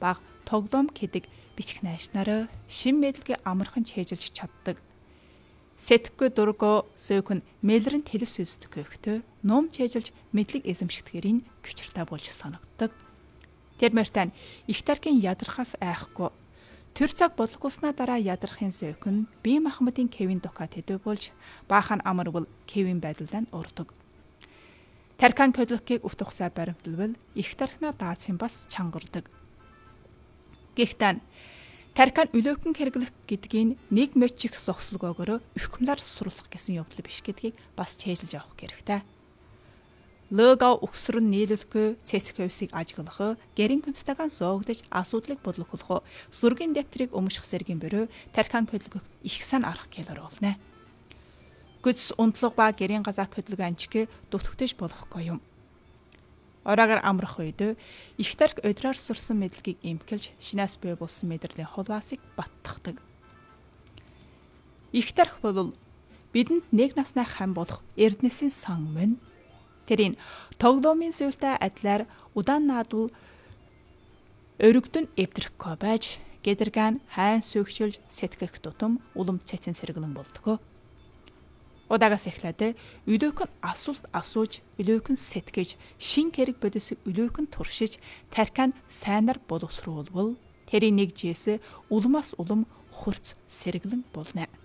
баг тоглоом гэдэг бичих найшнараа шин мэдлэгийг амархан чэйжилж чаддаг. Сэтгэхгүй дурго сөөхөн мэлрэн телевс үздэг гэхтээ ном чэйжилж мэдлэг эзэмшигдгэрийн güчртэй болж санагддаг. Тэр мөртөө их таркийн ядрахаас айхгүй. Тэр цаг бодлогоснаа дараа ядрахын сөөхөн бие махбодын Кевин Дука төдөө болж баахан амарвал Кевин байдлаа урдаг. Таркан көдлөгийг өвтөхсай баримтлал их тархина даацын бас чангардаг. Гэхдээ Таркан өлөөхөн хэрэглэх гэдгийг нэг мэчих зогслогоогоор өвхмлаар суралцах гэсэн явдал биш гэдгийг бас чэйжилж авах хэрэгтэй. Лого өгсрөн нийлүүлэхгүй цэцхэвсийг ажиглах, гэрийн көмстагаан зоогдож асуудлыг бодлохлох, зургийн дэвтрийг өмших зэргийн бөрөө Таркан көдлөх их сан арах гэлэр болно. Гүц унтлог ба гэрийн газаа көдлөг анчиг дутгтэж болохгүй юм. Ораагаар амрах үед их тарк өдрөөр сурсан мэдлэгийг эмхэлж шинээс бий болсон мэдрэлийн хулваасыг баттахдаг. Их тарх бол бидэнд нэг насны хам болох эрдэнэсийн сан мөн. Тэрийн тоглоомын зүйлтэй адилаар удаан наадвал өргөдөн эвдрэхгүй байж гэдэргэн хайн сүйгшилж сэтгэх тутам улам цэцэн сэргэлэн болдгоо. Удаагаас эхлээд өлөөхөн асуулт асууж, өлөөхөн сэтгэж, шин хэрэг бодис өлөөхөн туршиж, Таркан сайнаар боловсруулбал тэрийн нэг жийс улмаас улам хурц сэргэлэн болно.